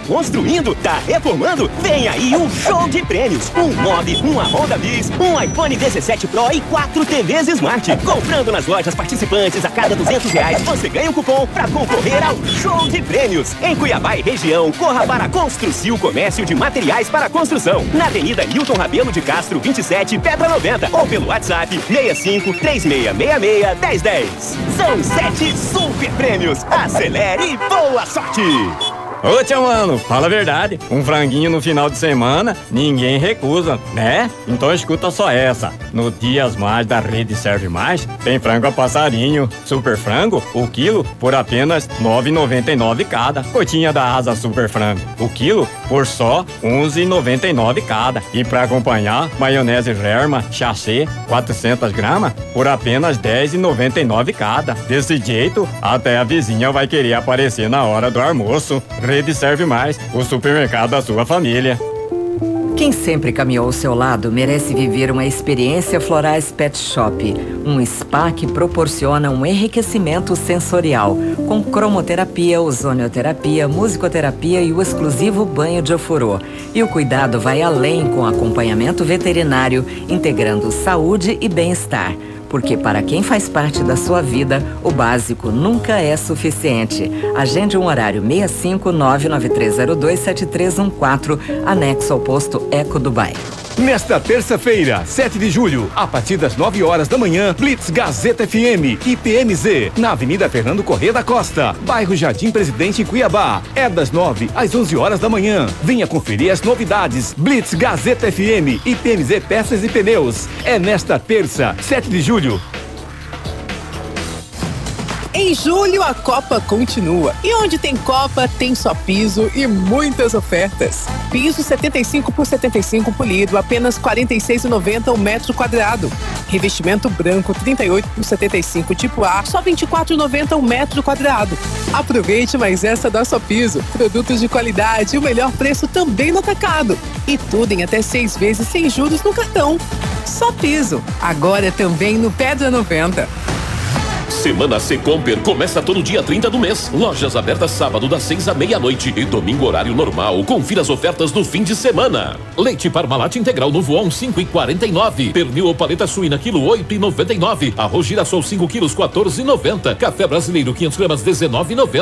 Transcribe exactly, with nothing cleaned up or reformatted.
construindo, tá reformando? Vem aí o show de prêmios. Um Mob, uma Honda Bis, um iPhone dezessete Pro e quatro T Vs Smart. Comprando nas lojas participantes a cada duzentos reais, você ganha um cupom pra concorrer ao show de prêmios. Em Cuiabá e região, corra para Construcil Comércio de Materiais para Construção. Na Avenida Newton Rabelo de Castro, vinte e sete, Pedra noventa. Ou pelo WhatsApp seis cinco três seis seis seis, um zero um zero. São sete super prêmios. Acelere e boa sorte! Ô, tio mano, fala a verdade. Um franguinho no final de semana, ninguém recusa, né? Então escuta só essa. No Dias Mais da Rede Serve Mais, tem frango a passarinho. Super frango, o quilo, por apenas nove reais e noventa e nove cada. Cotinha da Asa Super Frango, o quilo, por só onze reais e noventa e nove cada. E pra acompanhar, maionese Germa, sachê, quatrocentas gramas, por apenas dez reais e noventa e nove cada. Desse jeito, até a vizinha vai querer aparecer na hora do almoço. Rede Serve Mais, o supermercado da sua família. Quem sempre caminhou ao seu lado merece viver uma experiência Florais Pet Shop, um spa que proporciona um enriquecimento sensorial, com cromoterapia, ozonioterapia, musicoterapia e o exclusivo banho de ofurô. E o cuidado vai além com acompanhamento veterinário, integrando saúde e bem-estar. Porque para quem faz parte da sua vida, o básico nunca é suficiente. Agende um horário seis cinco nove nove três zero dois sete três um quatro, anexo ao posto Eco Dubai. Nesta terça-feira, sete de julho, a partir das nove horas da manhã, Blitz Gazeta F M e P M Z, na Avenida Fernando Corrêa da Costa, bairro Jardim Presidente, em Cuiabá. É das nove às onze horas da manhã. Venha conferir as novidades. Blitz Gazeta F M e P M Z Peças e Pneus. É nesta terça, sete de julho. Em julho, a Copa continua. E onde tem Copa, tem Só Piso e muitas ofertas. Piso setenta e cinco por setenta e cinco polido, apenas quarenta e seis reais e noventa centavos o metro quadrado. Revestimento branco trinta e oito por setenta e cinco tipo A, só vinte e quatro reais e noventa centavos o metro quadrado. Aproveite mais essa da Só Piso. Produtos de qualidade e o melhor preço também no atacado. E tudo em até seis vezes sem juros no cartão. Só Piso. Agora também no Pedra noventa. Semana Secomper começa todo dia trinta do mês. Lojas abertas sábado das seis à meia-noite e domingo horário normal. Confira as ofertas do fim de semana. Leite Parmalat integral no Voon cinco e quarenta e nove. Pernil ou paleta suína quilo oito e noventa e nove. Arroz girassol cinco quilos quatorze e noventa. Café brasileiro quinhentas gramas dezenove e noventa.